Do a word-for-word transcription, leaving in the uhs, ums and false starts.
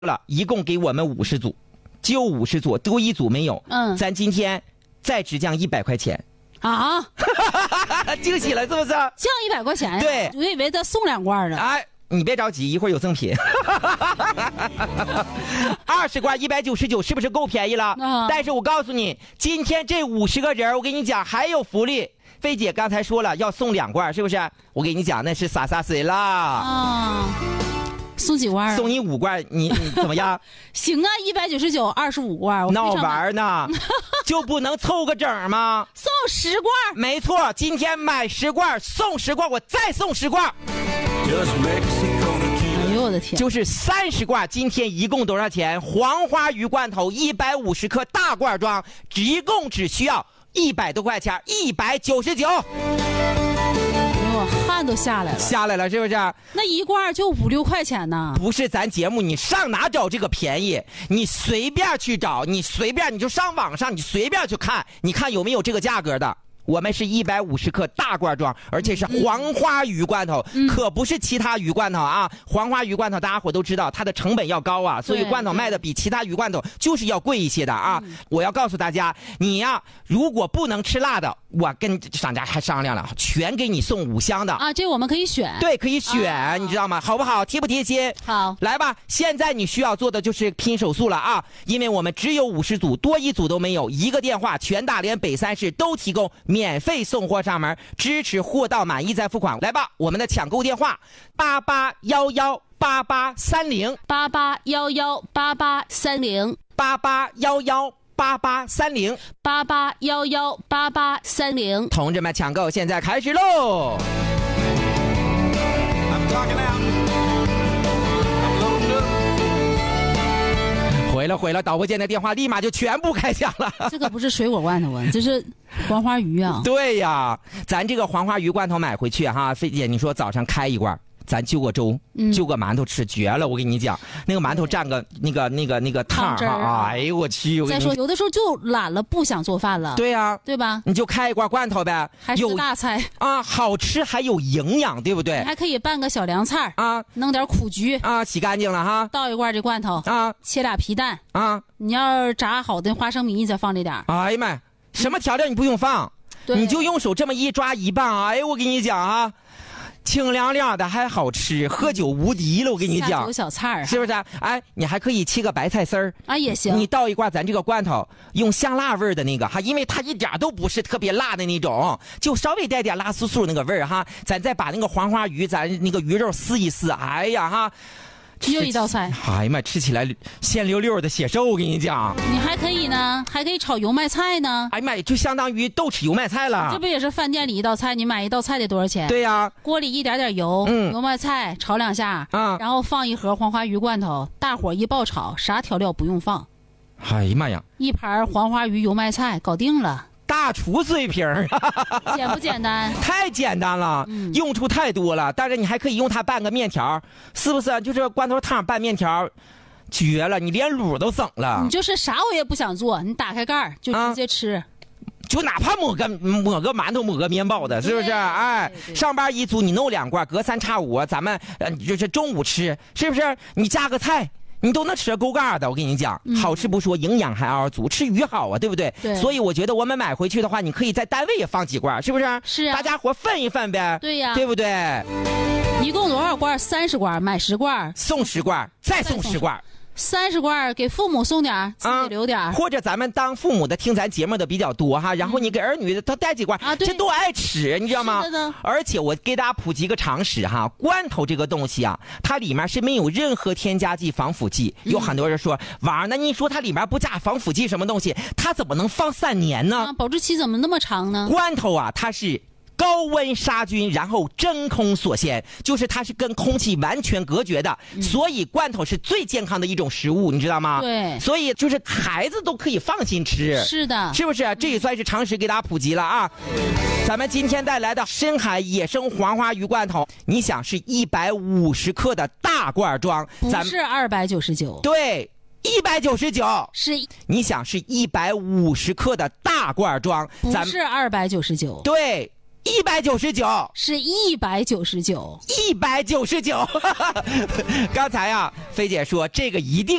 了，一共给我们五十组，只有五十组，多一组没有。嗯，咱今天再只降一百块钱啊， 惊喜了是不是？降一百块钱， 对， 我以为他送两罐呢。 哎，你别着急，一会儿有赠品。二十罐一百九十九，是不是够便宜了？啊、但是我告诉你，今天这五十个人，我跟你讲还有福利。菲姐刚才说了要送两罐，是不是？我给你讲那是洒洒水啦。啊。 送几罐？ 送你五罐，你你怎么样？ 行啊，一百九十九，二十五罐。 闹玩呢，就不能凑个整吗？ 送十罐。 没错，今天买十罐送十罐，我再送十罐。 哎呦我的天！ 就是三十罐，今天一共多少钱？黄花鱼罐头一百五十克大罐装，一共只需要一百多块钱，一百九十九。 汗都下来了， 下来了是不是？ 那一罐就五六块钱呢？ 不是咱节目，你上哪找这个便宜？你随便去找，你随便你就上网上，你随便去看，你看有没有这个价格的。我们是一百五十克大罐装，而且是黄花鱼罐头，嗯、可不是其他鱼罐头啊！黄花鱼罐头大家伙都知道，它的成本要高啊，所以罐头卖的比其他鱼罐头就是要贵一些的啊！嗯、我要告诉大家，你呀，如果不能吃辣的，我跟商家还商量了，全给你送五香的啊！这我们可以选， 对，可以选，啊、你知道吗？好不好？贴不贴心？ 好， 来吧！现在你需要做的就是拼手速了啊！因为我们只有五十组，多一组都没有，一个电话，全大连北三市都提供免费送货上门，支持货到满意再付款。来吧，我们的抢购电话八八幺幺八八三零八八幺幺八八三零八八幺幺八八三零八八幺幺八八三零。 同志们，抢购现在开始喽！回了回了，导播间的电话立马就全部开响了。 这个不是水果罐头啊，这是黄花鱼啊。 对呀，咱这个黄花鱼罐头买回去哈，菲姐你说早上开一罐，咱就个粥，嗯、就个馒头吃，绝了！我跟你讲，那个馒头蘸个那个那个那个汤啊，哎呦我去！我再说有的时候就懒了，不想做饭了。 对呀、啊， 对吧？ 你就开一罐罐头呗， 还是个大菜啊，好吃还有营养，对不对？ 你还可以拌个小凉菜啊，弄点苦菊啊，洗干净了哈， 倒一罐这罐头啊，切俩皮蛋啊，你要炸好的花生米，你再放这点。 哎呀妈，什么调料你不用放，你就用手这么一抓一拌，哎，我跟你讲啊。清凉凉的还好吃，喝酒无敌了，我跟你讲。 有小菜是不是？哎，你还可以切个白菜丝儿啊，也行。 你倒一罐咱这个罐头，用香辣味的那个哈，因为它一点都不是特别辣的那种，就稍微带点辣酥酥那个味儿哈。咱再把那个黄花鱼，咱那个鱼肉撕一撕，哎呀哈。 又一道菜， 哎呀妈，吃起来鲜溜溜的显瘦，我跟你讲。 你还可以呢，还可以炒油麦菜呢。 哎呀妈，就相当于豆豉油麦菜了。 这不也是饭店里一道菜？你买一道菜得多少钱？ 对呀、啊， 锅里一点点油，嗯，油麦菜炒两下，啊，然后放一盒黄花鱼罐头，大火一爆炒，啥调料不用放。 哎呀妈呀， 一盘黄花鱼油麦菜搞定了。 大厨水平， 简不简单？ 太简单了，嗯、用处太多了。但是你还可以用它拌个面条，是不是？就是罐头汤拌面条，绝了！你连卤都省了。 你就是啥我也不想做，你打开盖就直接吃。啊， 就哪怕抹个抹个馒头抹个面包的，是不是？哎，上班一组你弄两罐，隔三差五咱们呃就是中午吃，是不是？你加个菜。你都能吃够嘎的，我跟你讲，嗯、好吃不说，营养还嗷嗷足，吃鱼好啊，对不对？ 对。 所以我觉得我们买回去的话，你可以在单位也放几罐，是不是？ 是啊。 大家伙分一分呗。 对呀、啊。 对不对？ 一共多少罐？三十罐，买十罐送十罐，再送十罐。 三十罐给父母送点，自己留点、啊， 或者咱们当父母的听咱节目的比较多哈，然后你给儿女的他带几罐啊，这都爱吃，你知道吗？ 是的。 而且我给大家普及个常识哈，罐头这个东西啊，它里面是没有任何添加剂、防腐剂。有很多人说，王、嗯、那你说它里面不加防腐剂什么东西，它怎么能放三年呢？ 啊、保质期怎么那么长呢？ 罐头啊，它是。高温杀菌，然后真空锁鲜，就是它是跟空气完全隔绝的，嗯、所以罐头是最健康的一种食物，你知道吗？ 对， 所以就是孩子都可以放心吃。 是的， 是不是？这也算是常识给大家普及了啊！咱们今天带来的深海野生黄花鱼罐头，你想是一百五十克的大罐装， 不是二百九十九， 对。一百九十九是， 你想是一百五十克的大罐装， 不是二百九十九， 对。 一百九十九， 是一百九十九， 一百九十九。刚才啊，菲姐说这个一定